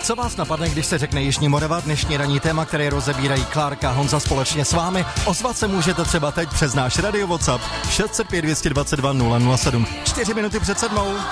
Co vás napadne, když se řekne Jižní Morava, dnešní ranní téma, které rozebírají Klárka a Honza společně s vámi? Ozvat se můžete třeba teď přes náš radio WhatsApp 605 222 007. 4 minuty před 7.